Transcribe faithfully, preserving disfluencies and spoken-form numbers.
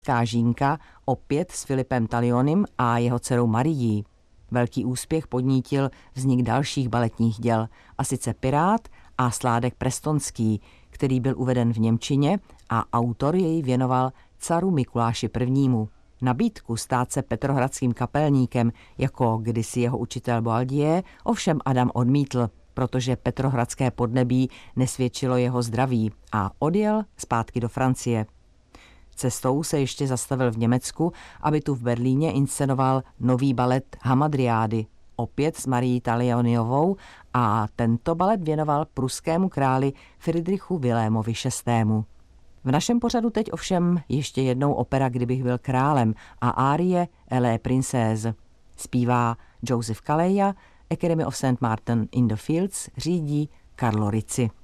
Kážínka opět s Filipem Talionim a jeho dcerou Marií. Velký úspěch podnítil vznik dalších baletních děl, a sice Pirát a Sládek prestonský, který byl uveden v němčině a autor jej věnoval caru Mikuláši prvnímu. Nabídku stát se petrohradským kapelníkem, jako kdysi jeho učitel Boaldier, ovšem Adam odmítl, protože petrohradské podnebí nesvědčilo jeho zdraví a odjel zpátky do Francie. Cestou se ještě zastavil v Německu, aby tu v Berlíně inscenoval nový balet Hamadriády, opět s Marií Talioniovou, a tento balet věnoval pruskému králi Fridrichu Vilémovi šestému. V našem pořadu teď ovšem ještě jednou opera Kdybych byl králem a árie Elle Princesse. Zpívá Joseph Calleja, Academy of Saint Martin in the Fields řídí Carlo Rizzi.